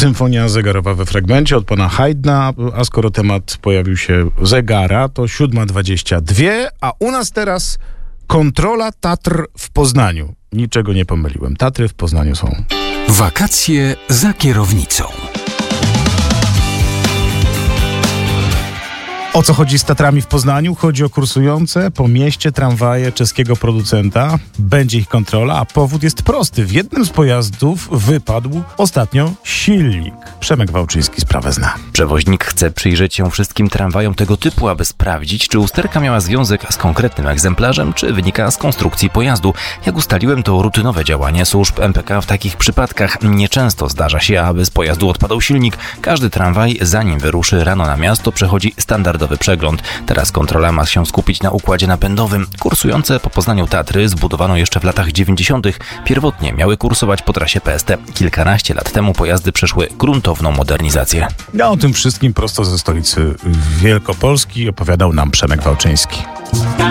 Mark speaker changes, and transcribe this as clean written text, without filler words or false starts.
Speaker 1: Symfonia zegarowa we fragmencie od pana Haydna, a skoro temat pojawił się zegara, to 7:22, a u nas teraz kontrola Tatr w Poznaniu. Niczego nie pomyliłem. Tatry w Poznaniu są.
Speaker 2: Wakacje za kierownicą.
Speaker 1: O co chodzi z Tatrami w Poznaniu? Chodzi o kursujące po mieście tramwaje czeskiego producenta. Będzie ich kontrola, a powód jest prosty. W jednym z pojazdów wypadł ostatnio silnik. Przemek Wałczyński sprawę zna.
Speaker 3: Przewoźnik chce przyjrzeć się wszystkim tramwajom tego typu, aby sprawdzić, czy usterka miała związek z konkretnym egzemplarzem, czy wynika z konstrukcji pojazdu. Jak ustaliłem, to rutynowe działanie służb MPK w takich przypadkach. Nieczęsto zdarza się, aby z pojazdu odpadał silnik. Każdy tramwaj, zanim wyruszy rano na miasto, przechodzi standardowy przegląd. Teraz kontrola ma się skupić na układzie napędowym. Kursujące po Poznaniu Tatry zbudowano jeszcze w latach 90. Pierwotnie miały kursować po trasie PST. Kilkanaście lat temu pojazdy przeszły gruntowną modernizację.
Speaker 1: A o tym wszystkim prosto ze stolicy Wielkopolski opowiadał nam Przemek Wałczyński.